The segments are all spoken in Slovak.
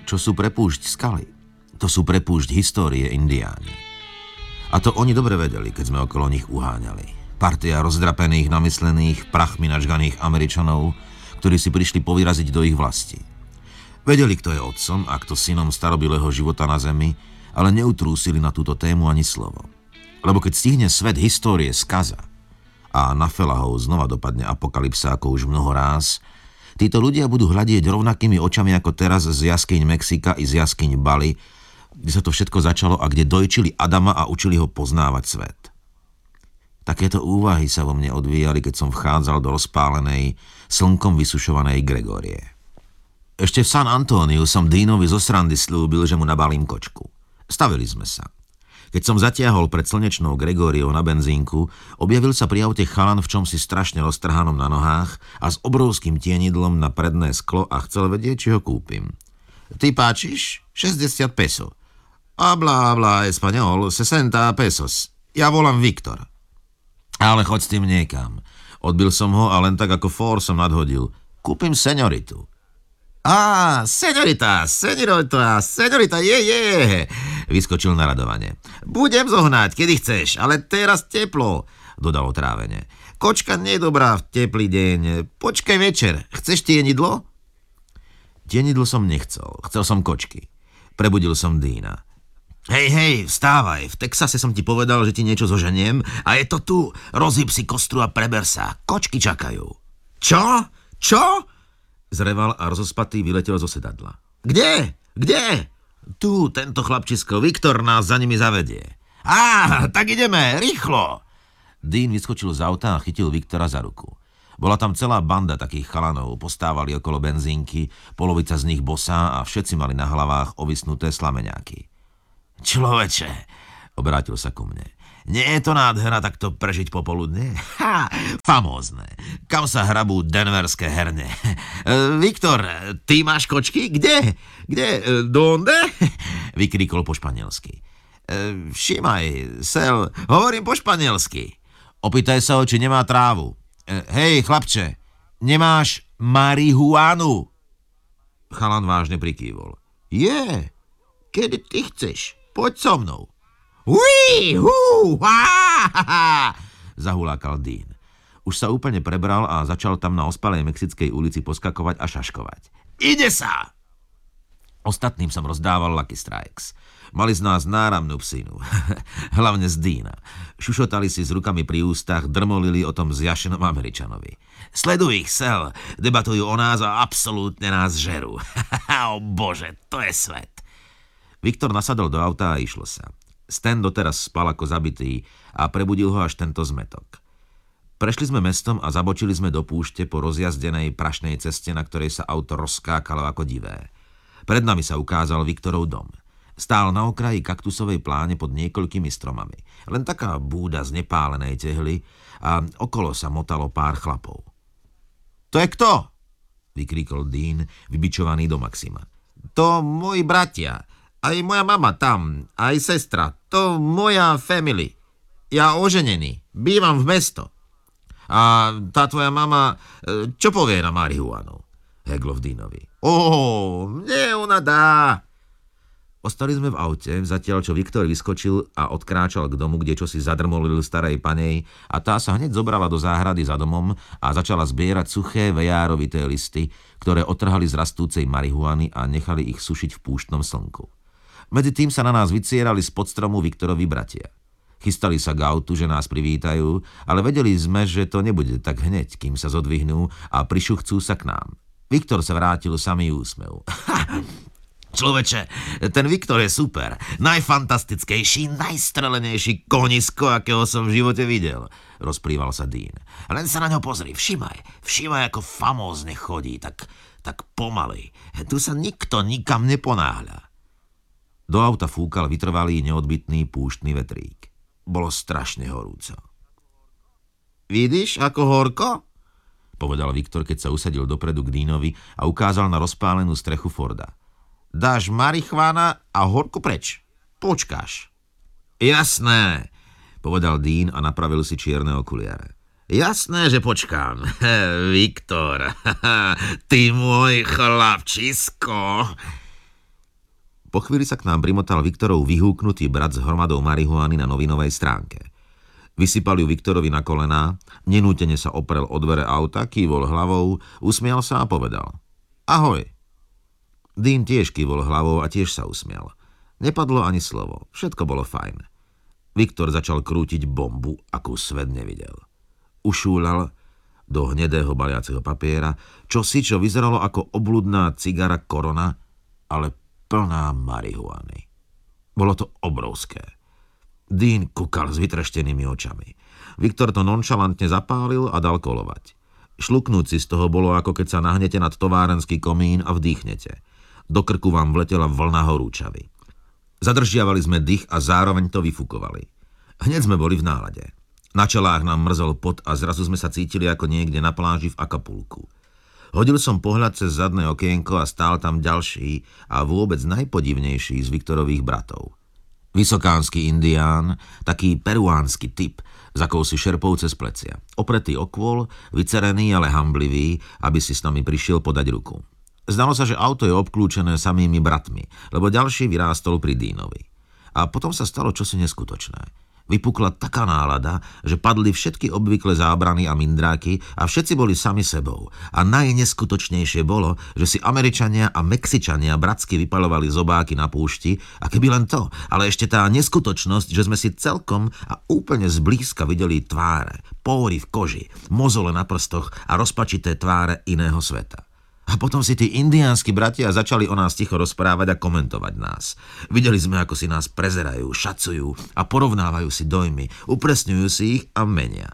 Čo sú pre púšť skaly? To sú pre púšť histórie Indiáni. A to oni dobre vedeli, keď sme okolo nich uháňali. Partia rozdrapených, namyslených, prachmi načganých Američanov, ktorí si prišli povyraziť do ich vlasti. Vedeli, kto je otcom a kto synom starobilého života na zemi, ale neutrúsili na túto tému ani slovo. Lebo keď stihne svet histórie skaza a na Felahov znova dopadne apokalypsa ako už mnoho ráz, títo ľudia budú hľadieť rovnakými očami ako teraz z jaskyň Mexika i z jaskyň Bali, kde sa to všetko začalo a kde dojčili Adama a učili ho poznávať svet. Takéto úvahy sa vo mne odvíjali, keď som vchádzal do rozpálenej, slnkom vysušovanej Gregórie. Ešte v San Antóniu som Deanovi zo srandy slúbil, že mu nabalím kočku. Stavili sme sa. Keď som zatiahol pred slnečnou Gregóriou na benzínku, objavil sa pri aute chalan v čomsi strašne roztrhanom na nohách a s obrovským tienidlom na predné sklo a chcel vedieť, či ho kúpim. Ty páčiš? 60 peso. Habla español, 60 pesos. Ja volám Viktor. Ale choď s tým niekam. Odbil som ho a len tak ako fór som nadhodil. Kúpim senioritu. Seňorita, je. Vyskočil na radovanie. Budem zohnať, kedy chceš, ale teraz teplo, dodal otrávene. Kočka nie je dobrá v teplý deň. Počkaj večer, chceš tienidlo? Tienidlo som nechcel, chcel som kočky. Prebudil som Deana. Hej, vstávaj, v Texase som ti povedal, že ti niečo zoženiem a je to tu. Rozhyb si kostru a preber sa, kočky čakajú. Čo? Zreval a rozospatý vyletel zo sedadla. Kde? Tu, tento chlapčisko, Viktor nás za nimi zavedie. Tak ideme, rýchlo. Dean vyskočil z auta a chytil Viktora za ruku. Bola tam celá banda takých chalanov, postávali okolo benzínky, polovica z nich bosá a všetci mali na hlavách ovisnuté slameňáky. Človeče, obrátil sa ku mne. Nie je to nádhera takto prežiť popoludne? Famózne. Kam sa hrabú denverské herne? Viktor, ty máš kočky? Kde? Donde? Vykríkol po španielsky. Všimaj, Sel, hovorím po španielsky. Opýtaj sa ho, či nemá trávu. Hej, chlapče, nemáš marihuánu? Chalan vážne prikývol. Kedy ty chceš? Poď so mnou. Zahulákal Dean. Už sa úplne prebral a začal tam na ospalej Mexickej ulici poskakovať a šaškovať. Ide sa! Ostatným som rozdával Lucky Strikes. Mali z nás náramnú psínu. Hlavne z Deana. Šušotali si s rukami pri ústach, drmolili o tom zjašenom Američanovi. Sleduj ich, Sel. Debatujú o nás a absolútne nás žerú. O bože, to je svet. Viktor nasadol do auta a išlo sa. Stan doteraz spal ako zabitý a prebudil ho až tento zmetok. Prešli sme mestom a zabočili sme do púšte po rozjazdenej prašnej ceste, na ktorej sa auto rozskákalo ako divé. Pred nami sa ukázal Viktorov dom. Stál na okraji kaktusovej pláne pod niekoľkými stromami. Len taká búda z nepálenej tehly a okolo sa motalo pár chlapov. To je kto? Vykríkol Dean, vybičovaný do maxima. To moji bratia. Aj moja mama tam, aj sestra. To moja family. Ja oženený. Bývam v mesto. A tá tvoja mama, čo povie na marihuanu? Heglo v Deanovi. Mne ona dá. Ostali sme v aute, zatiaľ čo Viktor vyskočil a odkráčal k domu, kde čosi zadrmolil starej panej a tá sa hneď zobrala do záhrady za domom a začala zbierať suché vejárovité listy, ktoré otrhali z rastúcej marihuany a nechali ich sušiť v púštnom slnku. Medzi tým sa na nás vycierali spod stromu Viktorovi bratia. Chystali sa k autu, že nás privítajú, ale vedeli sme, že to nebude tak hneď, kým sa zodvihnú a prišuchcú sa k nám. Viktor sa vrátil samý úsmev. Človeče, ten Viktor je super. Najfantastickejší, najstrelenejší konisko, akého som v živote videl. Rozplýval sa Dean. Len sa na ňo pozri, všimaj, ako famózne chodí, tak pomaly. Tu sa nikto nikam neponáhľa. Do auta fúkal vytrvalý, neodbytný púštny vetrík. Bolo strašne horúco. Vidíš, ako horko? Povedal Viktor, keď sa usadil dopredu k Deanovi a ukázal na rozpálenú strechu Forda. Dáš marihuána a horko preč. Počkáš. Jasné, povedal Dean a napravil si čierne okuliare. Jasné, že počkám. Viktor, ty môj chlapčisko. Po chvíli sa k nám primotal Viktorov vyhúknutý brat s hromadou marihuany na novinovej stránke. Vysypal ju Viktorovi na kolená, nenútene sa oprel o dvere auta, kývol hlavou, usmial sa a povedal: Ahoj. Dean tiež kývol hlavou a tiež sa usmial. Nepadlo ani slovo, všetko bolo fajn. Viktor začal krútiť bombu, akú svet nevidel. Ušúľal do hnedého baliaceho papiera čosi, čo vyzeralo ako obľudná cigara Corona, ale plná marihuany. Bolo to obrovské. Dean kúkal s vytreštenými očami. Viktor to nonšalantne zapálil a dal kolovať. Šluknúť si z toho bolo, ako keď sa nahnete nad továrenský komín a vdýchnete. Do krku vám vletela vlna horúčavy. Zadržiavali sme dých a zároveň to vyfúkovali. Hneď sme boli v nálade. Na čelách nám mrzol pot a zrazu sme sa cítili ako niekde na pláži v Acapulku. Hodil som pohľad cez zadné okienko a stál tam ďalší a vôbec najpodivnejší z Viktorových bratov. Vysokánsky indián, taký peruánsky typ, s akousi šerpou cez plecia. Opretý o kôl, vycerený, ale hamblivý, aby si s nami prišiel podať ruku. Zdalo sa, že auto je obklúčené samými bratmi, lebo ďalší vyrástol pri Deanovi. A potom sa stalo čosi neskutočné. Vypukla taká nálada, že padli všetky obvyklé zábrany a mindráky a všetci boli sami sebou. A najneskutočnejšie bolo, že si Američania a Mexičania bratsky vypaľovali zobáky na púšti a keby len to, ale ešte tá neskutočnosť, že sme si celkom a úplne zblízka videli tváre, póry v koži, mozole na prstoch a rozpačité tváre iného sveta. A potom si tí indiánsky bratia začali o nás ticho rozprávať a komentovať nás. Videli sme, ako si nás prezerajú, šacujú a porovnávajú si dojmy, upresňujú si ich a menia.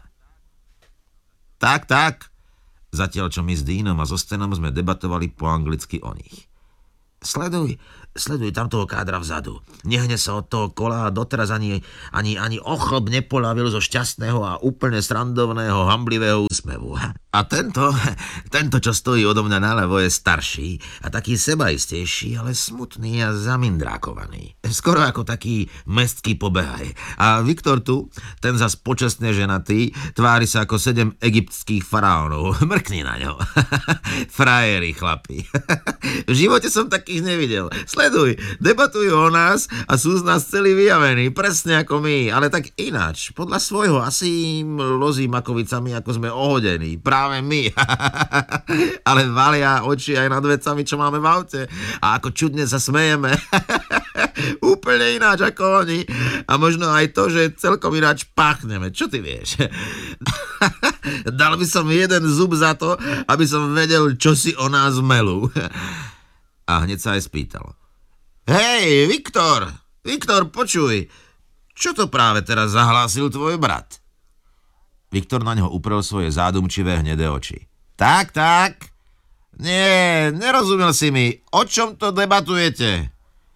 Tak. Zatiaľ, čo my s Deanom a so Stenom sme debatovali po anglicky o nich. Sleduj tam toho kádra vzadu. Nehne sa od toho kola a doteraz ani ochlb nepoľavil zo šťastného a úplne srandovného, hamblivého úsmevu. A tento, čo stojí odo mňa naľavo, je starší a taký sebaistejší, ale smutný a zamindrákovaný. Skoro ako taký mestský pobehaj. A Viktor tu, ten zas počestne ženatý, tvári sa ako 7 egyptských faraónov. Mrkni na ňo. Frajeri, chlapi. V živote som takých nevidel. Sleduj, debatujú o nás a sú z nás celí vyjavení, presne ako my, ale tak ináč. Podľa svojho asi im lozí makovicami, ako sme ohodení. Práve my. Ale valia oči aj nad vecami, čo máme v aute. A ako čudne sa smejeme. Úplne ináč ako oni. A možno aj to, že celkom ináč páchneme. Čo ty vieš? Dal by som jeden zub za to, aby som vedel, čo si o nás melú. A hneď sa aj spýtal. Hej, Viktor, počuj, čo to práve teraz zahlásil tvoj brat? Viktor na ňo uprel svoje zádumčivé hnedé oči. Tak. Nie, nerozumel si mi. O čom to debatujete?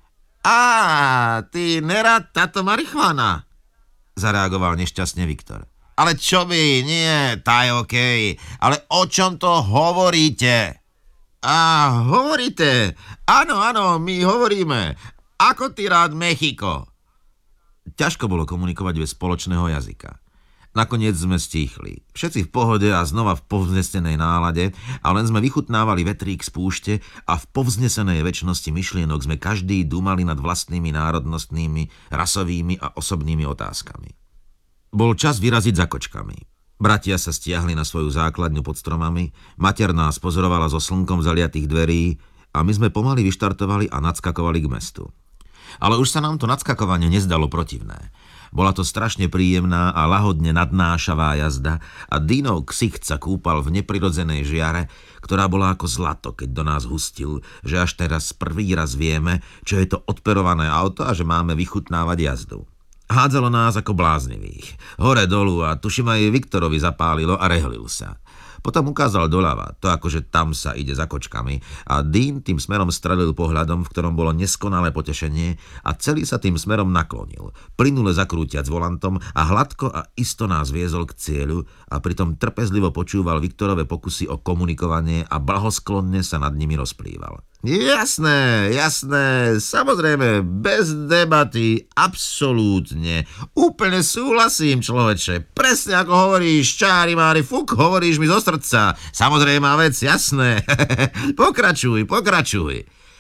Ty nerad táto marihuana? Zareagoval nešťastne Viktor. Ale čo by, nie, tá je okej. Ale o čom to hovoríte? Hovoríte? Áno, my hovoríme. Ako ty rád Mexiko? Ťažko bolo komunikovať bez spoločného jazyka. Nakoniec sme stíchli. Všetci v pohode a znova v povznesenej nálade a len sme vychutnávali vetrík z púšte a v povznesenej večnosti myšlienok sme každý dúmali nad vlastnými národnostnými, rasovými a osobnými otázkami. Bol čas vyraziť za kočkami. Bratia sa stiahli na svoju základňu pod stromami, mater nás pozorovala zo slnkom zaliatých dverí a my sme pomaly vyštartovali a nadskakovali k mestu. Ale už sa nám to nadskakovanie nezdalo protivné. Bola to strašne príjemná a lahodne nadnášavá jazda a Deanov ksicht sa kúpal v neprirodzenej žiare, ktorá bola ako zlato, keď do nás hustil, že až teraz prvý raz vieme, čo je to odperované auto a že máme vychutnávať jazdu. Hádzalo nás ako bláznivých. Hore dolu a tuším aj Viktorovi zapálilo a rehlil sa. Potom ukázal doľava, to akože tam sa ide za kočkami a Dean tým smerom strelil pohľadom, v ktorom bolo neskonalé potešenie a celý sa tým smerom naklonil, plynule zakrútiac volantom a hladko a isto nás viezol k cieľu a pritom trpezlivo počúval Viktorove pokusy o komunikovanie a blahosklonne sa nad nimi rozplýval. Jasné, samozrejme, bez debaty, absolútne. Úplne súhlasím, človeče. Presne ako hovoríš, čári mári, fuk, hovoríš mi zo srdca. Samozrejme vec, jasné. Pokračuj.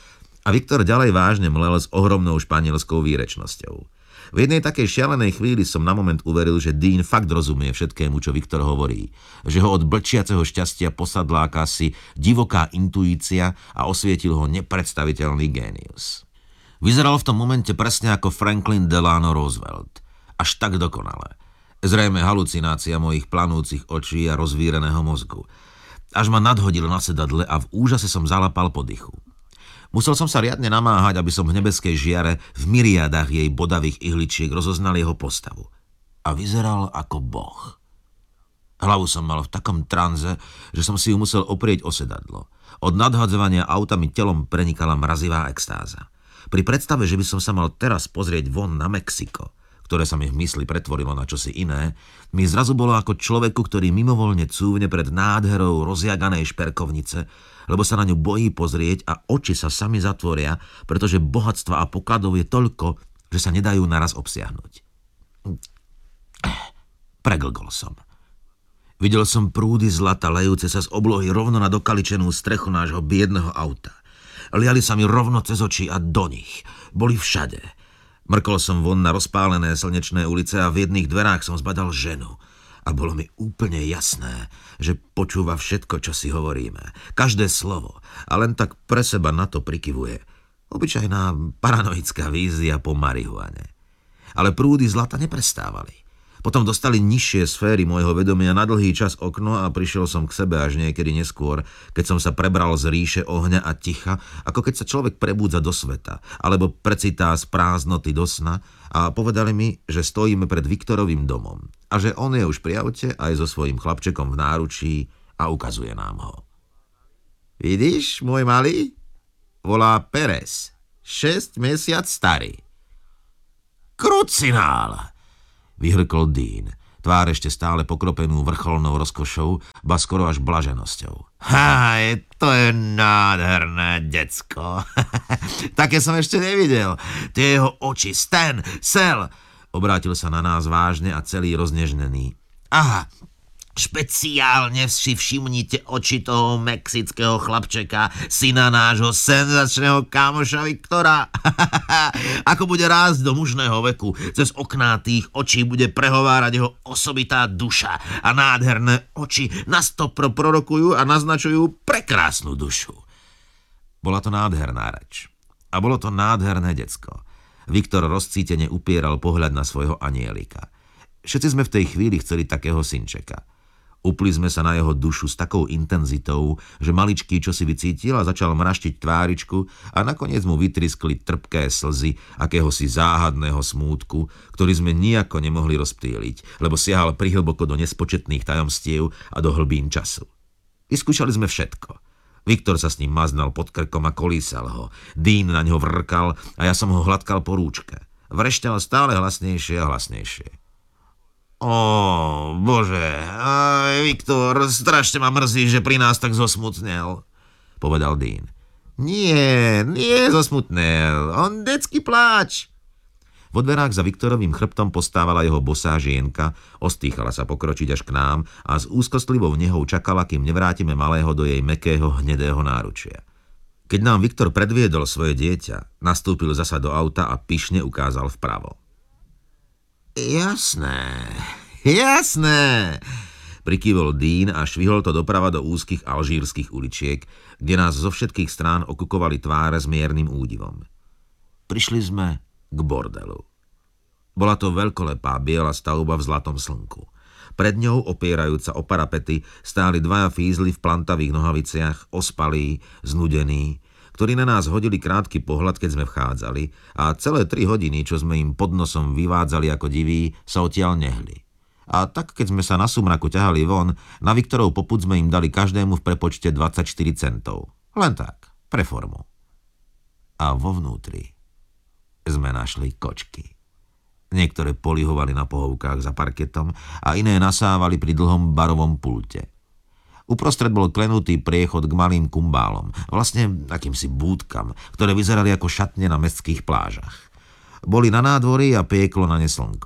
A Viktor ďalej vážne mlel s ohromnou španielskou výrečnosťou. V jednej takej šialenej chvíli som na moment uveril, že Dean fakt rozumie všetkému, čo Viktor hovorí. Že ho od blčiaceho šťastia posadla akási divoká intuícia a osvietil ho nepredstaviteľný génius. Vyzeral v tom momente presne ako Franklin Delano Roosevelt. Až tak dokonale. Zrejme halucinácia mojich planúcich očí a rozvíreného mozgu. Až ma nadhodil na sedadle a v úžase som zalapal po dychu. Musel som sa riadne namáhať, aby som v nebeskej žiare v myriádach jej bodavých ihličiek rozoznal jeho postavu. A vyzeral ako boh. Hlavu som mal v takom tranze, že som si ju musel oprieť o sedadlo. Od nadhadzovania auta mi telom prenikala mrazivá extáza. Pri predstave, že by som sa mal teraz pozrieť von na Mexiko, ktoré sa mi v mysli pretvorilo na čosi iné, mi zrazu bolo ako človeku, ktorý mimovoľne cúvne pred nádherou rozjaganej šperkovnice, lebo sa na ňu bojí pozrieť a oči sa sami zatvoria, pretože bohatstva a pokladov je toľko, že sa nedajú naraz obsiahnuť. Preglgol som. Videl som prúdy zlata lejúce sa z oblohy rovno na dokaličenú strechu nášho biedného auta. Liali sa mi rovno cez oči a do nich. Boli všade. Mrkol som von na rozpálené slnečné ulice a v jedných dverách som zbadal ženu. A bolo mi úplne jasné, že počúva všetko, čo si hovoríme. Každé slovo. A len tak pre seba na to prikyvuje. Obyčajná paranoická vízia po marihuane. Ale prúdy zlata neprestávali. Potom dostali nižšie sféry môjho vedomia na dlhý čas okno a prišiel som k sebe až niekedy neskôr, keď som sa prebral z ríše ohňa a ticha, ako keď sa človek prebúdza do sveta, alebo precitá z prázdnoty do sna a povedali mi, že stojíme pred Viktorovým domom a že on je už pri aute aj so svojím chlapčekom v náručí a ukazuje nám ho. Vidíš, môj malý? Volá Pérez, 6 mesiac starý. Krucinál! Vyhrkol Dean, tvár ešte stále pokropenú vrcholnou rozkošou, ba skoro až blaženosťou. To je nádherné decko. Také som ešte nevidel. Tie jeho oči, Stan, Sel. Obrátil sa na nás vážne a celý roznežnený. Aha, špeciálne si všimnite oči toho mexického chlapčeka, syna nášho senzačného kámoša Viktora. Ako bude rásť do mužného veku, cez okná tých očí bude prehovárať jeho osobitá duša a nádherné oči nastopro prorokujú a naznačujú prekrásnu dušu. Bola to nádherná reč. A bolo to nádherné decko. Viktor rozcítene upieral pohľad na svojho anielika. Všetci sme v tej chvíli chceli takého synčeka. Upli sme sa na jeho dušu s takou intenzitou, že maličký čosi vycítil a začal mraštiť tváričku a nakoniec mu vytriskli trpké slzy akéhosi záhadného smútku, ktorý sme nijako nemohli rozptýliť, lebo siahal prihlboko do nespočetných tajomstiev a do hlbín času. Vyskúšali sme všetko. Viktor sa s ním maznal pod krkom a kolísal ho. Dean na ňo vrkal a ja som ho hladkal po rúčke. Vrešťal stále hlasnejšie a hlasnejšie. Bože, Viktor, strašne ma mrzí, že pri nás tak zosmutnel, povedal Dean. Nie zosmutnel, on decky pláč. Vo dverách za Viktorovým chrbtom postávala jeho bosá žienka, ostýchala sa pokročiť až k nám a s úzkostlivou nehou čakala, kým nevrátime malého do jej mäkkého hnedého náručia. Keď nám Viktor predviedol svoje dieťa, nastúpil zasa do auta a pyšne ukázal vpravo. Jasné, prikývol Dean a švihol to doprava do úzkých alžírskych uličiek, kde nás zo všetkých strán okukovali tváre s miernym údivom. Prišli sme k bordelu. Bola to veľkolepá biela stavba v zlatom slnku. Pred ňou, opierajúca o parapety, stáli dvaja fízli v plantavých nohaviciach, ospalí, znudení, ktorí na nás hodili krátky pohľad, keď sme vchádzali a celé 3 hodiny, čo sme im pod nosom vyvádzali ako diví, sa odtiaľ nehli. A tak, keď sme sa na sumraku ťahali von, na Viktorov popud sme im dali každému v prepočte 24 centov. Len tak, pre formu. A vo vnútri sme našli kočky. Niektoré polihovali na pohovkách za parketom a iné nasávali pri dlhom barovom pulte. Uprostred bol klenutý priechod k malým kumbálom, vlastne akýmsi búdkam, ktoré vyzerali ako šatne na mestských plážach. Boli na nádvorí a pieklo na ne slnko.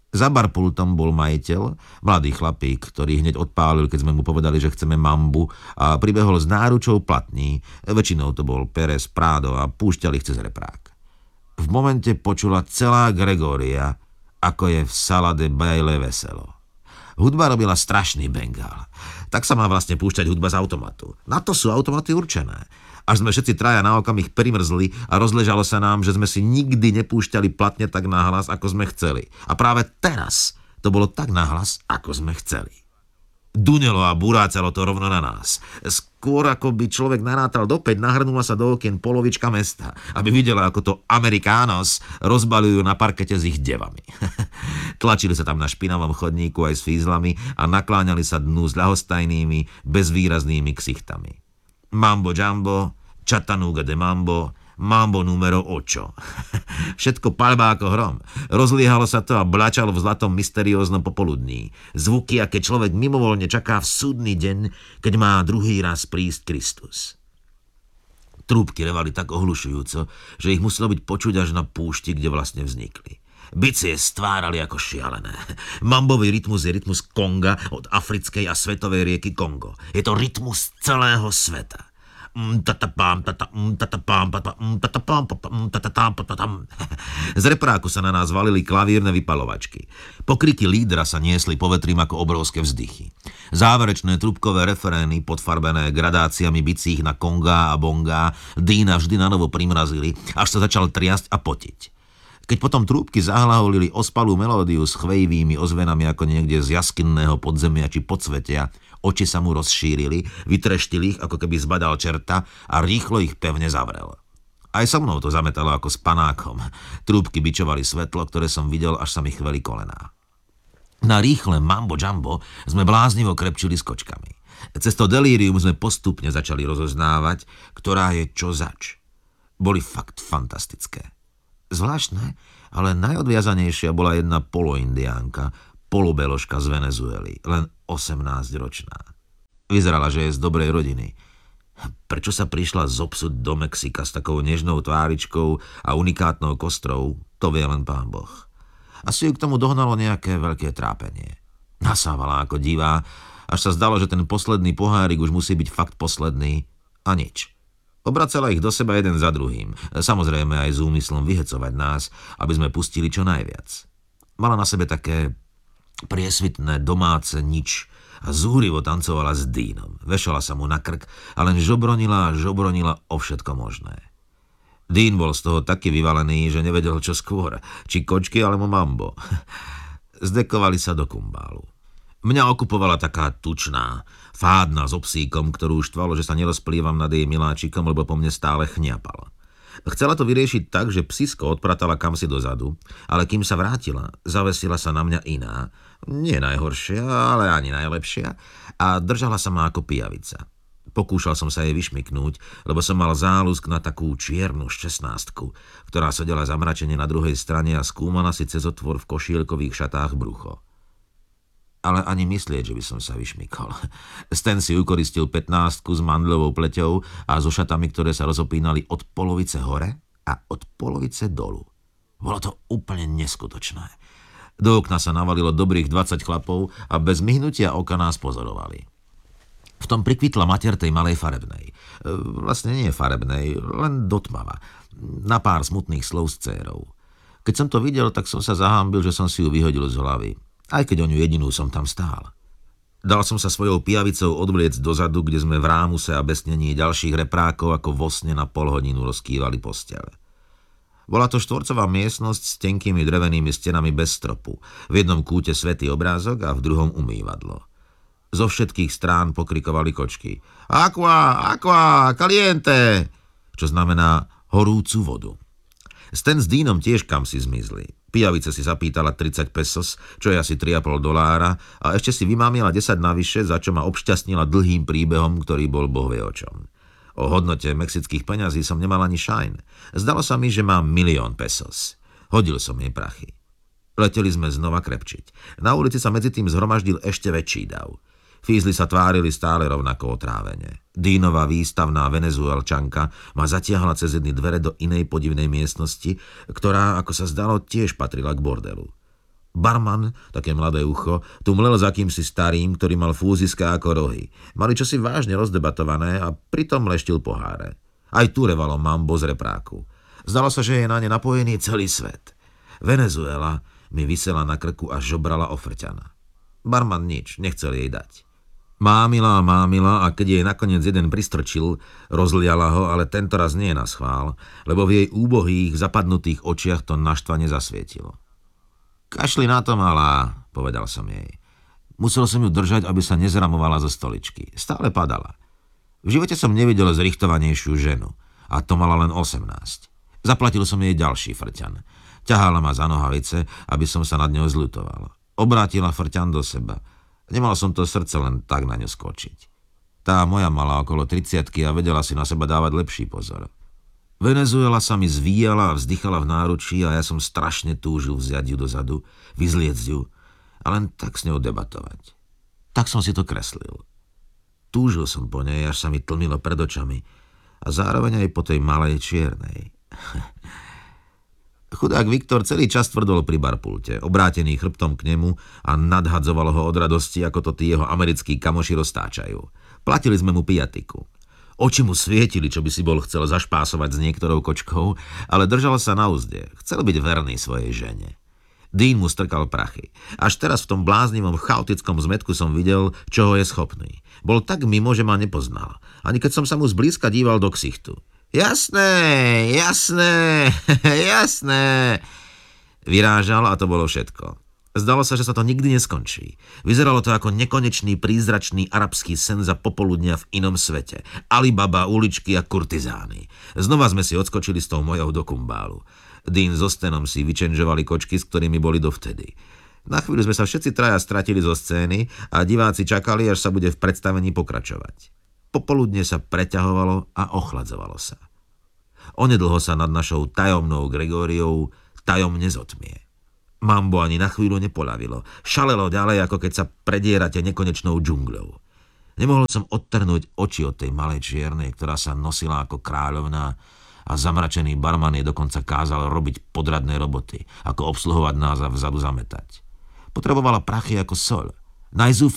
Za barpultom bol majiteľ, mladý chlapík, ktorý hneď odpálil, keď sme mu povedali, že chceme mambu, a pribehol s náručou platní. Väčšinou to bol Pérez, Prado a púšťali ich cez reprák. V momente počula celá Gregória, ako je v Sala de Baile veselo. Hudba robila strašný bengál. Tak sa má vlastne púšťať hudba z automatu. Na to sú automaty určené. Až sme všetci traja na okamih primrzli a rozležalo sa nám, že sme si nikdy nepúšťali platne tak nahlas, ako sme chceli. A práve teraz to bolo tak nahlas, ako sme chceli. Dunelo a burácalo to rovno na nás. Skôr ako by človek narátal do 5, nahrnula sa do okien polovička mesta, aby videla, ako to Amerikános rozbalujú na parkete s ich devami. Tlačili sa tam na špinavom chodníku aj s fízlami a nakláňali sa dnu s ľahostajnými, bezvýraznými ksichtami. Mambo Jumbo, Chattanooga de Mambo, Mambo numero 8. Všetko palbá ako hrom. Rozliehalo sa to a blačalo v zlatom mysterióznom popoludní. Zvuky, aké človek mimovoľne čaká v súdny deň, keď má druhý raz prísť Kristus. Trúbky revali tak ohlušujúco, že ich muselo byť počuť až na púšti, kde vlastne vznikli. Bicie stvárali ako šialené. Mambový rytmus je rytmus Konga od africkej a svetovej rieky Kongo. Je to rytmus celého sveta. Z repráku sa na nás valili klavírne vypalovačky. Pokriky lídra sa niesli povetrím ako obrovské vzdychy. Záverečné trúbkové referény, podfarbené gradáciami bicích na konga a bonga, Deana vždy na novo primrazili, až sa začal triasť a potiť. Keď potom trúbky zahlaholili ospalú melódiu s chvejivými ozvenami ako niekde z jaskinného podzemia či podsvetia, oči sa mu rozšírili, vytreštili ich, ako keby zbadal čerta a rýchlo ich pevne zavrel. Aj so mnou to zametalo ako s panákom. Trúbky bičovali svetlo, ktoré som videl, až sa mi chveli kolená. Na rýchle Mambo Jumbo sme bláznivo krepčili s kočkami. Cez to delírium sme postupne začali rozoznávať, ktorá je čo zač. Boli fakt fantastické. Zvláštne, ale najodviazanejšia bola jedna poloindiánka, polobeložka z Venezuely, len 18-ročná. Vyzerala, že je z dobrej rodiny. Prečo sa prišla zobsuť do Mexika s takou nežnou tváričkou a unikátnou kostrou, to vie len Pán Boh. Asi ju k tomu dohnalo nejaké veľké trápenie. Nasávala ako divá, až sa zdalo, že ten posledný pohárik už musí byť fakt posledný a nič. Obracala ich do seba jeden za druhým, samozrejme aj s úmyslom vyhecovať nás, aby sme pustili čo najviac. Mala na sebe také priesvitné domáce nič a zúrivo tancovala s Deanom. Vešala sa mu na krk a len žobronila a žobronila o všetko možné. Dean bol z toho taký vyvalený, že nevedel čo skôr, či kočky alebo mambo. Zdekovali sa do kumbálu. Mňa okupovala taká tučná, fádna s obsíkom, ktorú štvalo, že sa nerozplývam nad jej miláčikom, lebo po mne stále chňapala. Chcela to vyriešiť tak, že psisko odpratala kamsi dozadu, ale kým sa vrátila, zavesila sa na mňa iná, nie najhoršia, ale ani najlepšia, a držala sa ma ako pijavica. Pokúšal som sa jej vyšmyknúť, lebo som mal záľusk na takú čiernu 16-ku, ktorá sedela zamračene na druhej strane a skúmala si cez otvor v košielkových šatách brucho. Ale ani myslieť, že by som sa vyšmykol. Stan si ukoristil 15-ku s mandľovou pleťou a so šatami, ktoré sa rozopínali od polovice hore a od polovice dolu. Bolo to úplne neskutočné. Do okna sa navalilo dobrých 20 chlapov a bez myhnutia oka nás pozorovali. V tom prikvitla matier tej malej farebnej. Vlastne nie farebnej, len dotmava. Na pár smutných slov s dcérou. Keď som to videl, tak som sa zahámbil, že som si ju vyhodil z hlavy. Aj keď o ňu jedinú som tam stál. Dal som sa svojou pijavicou odvliecť dozadu, kde sme v rámuse a besnení ďalších reprákov ako vo sne na polhodinu rozkývali postele. Bola to štvorcová miestnosť s tenkými drevenými stenami bez stropu. V jednom kúte svätý obrázok a v druhom umývadlo. Zo všetkých strán pokrikovali kočky. Aqua, aqua, caliente! Čo znamená horúcu vodu. Stan s Deanom tiež kamsi zmizli. Pijavica si zapýtala 30 pesos, čo je asi $3,5 a ešte si vymámila 10 navyše, za čo ma obšťastnila dlhým príbehom, ktorý bol bohvie o čom. O hodnote mexických peňazí som nemal ani šajn. Zdalo sa mi, že mám 1 000 000 pesos. Hodil som jej prachy. Leteli sme znova krepčiť. Na ulici sa medzi tým zhromaždil ešte väčší dav. Fízli sa tvárili stále rovnako otrávene. Deanová výstavná Venezuelčanka ma zatiahla cez jedny dvere do inej podivnej miestnosti, ktorá, ako sa zdalo, tiež patrila k bordelu. Barman, také mladé ucho, tu mlel za kýmsi starým, ktorý mal fúziská ako rohy. Mali čosi vážne rozdebatované a pritom leštil poháre. Aj tu revalo mambo z repráku. Zdalo sa, že je na ne napojený celý svet. Venezuela mi visela na krku a žobrala ofrťana. Barman nič, nechcel jej dať. Mámila a keď jej nakoniec jeden pristrčil, rozliala ho, ale tentoraz nie na schvál, lebo v jej úbohých, zapadnutých očiach to naštvane zasvietilo. Kašli na to, malá, povedal som jej. Musel som ju držať, aby sa nezramovala zo stoličky. Stále padala. V živote som nevidel zrichtovanejšiu ženu. A to mala len 18. Zaplatil som jej ďalší frťan. Ťahala ma za nohavice, aby som sa nad ňou zľutoval. Obrátila frťan do seba. Nemal som to srdce len tak na ňu skočiť. Tá moja mala okolo 30-ky a vedela si na seba dávať lepší pozor. Venezuela sa mi zvíjala a vzdychala v náručí a ja som strašne túžil vziať ju dozadu, vyzliecť ju a len tak s ňou debatovať. Tak som si to kreslil. Túžil som po nej, až sa mi tlmilo pred očami a zároveň aj po tej malej čiernej. Chudák Viktor celý čas tvrdol pri barpulte, obrátený chrbtom k nemu a nadhadzovalo ho od radosti, ako to tí jeho americkí kamoši roztáčajú. Platili sme mu piatiku. Oči mu svietili, čo by si bol chcel zašpásovať s niektorou kočkou, ale držal sa na uzde. Chcel byť verný svojej žene. Dean mu strkal prachy. Až teraz v tom bláznivom chaotickom zmetku som videl, čoho je schopný. Bol tak mimo, že ma nepoznal. Ani keď som sa mu zblízka díval do ksichtu. Jasné, vyrážal a to bolo všetko. Zdalo sa, že sa to nikdy neskončí. Vyzeralo to ako nekonečný prízračný arabský sen za popoludnia v inom svete. Alibaba, uličky a kurtizány. Znova sme si odskočili s tou mojou do kumbálu. Dean so Stenom si vyčenžovali kočky, s ktorými boli dovtedy. Na chvíľu sme sa všetci traja stratili zo scény a diváci čakali, až sa bude v predstavení pokračovať. Popoludne sa preťahovalo a ochladzovalo sa. Onedlho sa nad našou tajomnou Gregóriou tajomne zotmie. Mambo ani na chvíľu nepoľavilo. Šalelo ďalej, ako keď sa predierate nekonečnou džungľou. Nemohol som odtrhnúť oči od tej malej čiernej, ktorá sa nosila ako kráľovná a zamračený barman jej dokonca kázal robiť podradné roboty, ako obsluhovať nás a vzadu zametať. Potrebovala prachy ako soľ.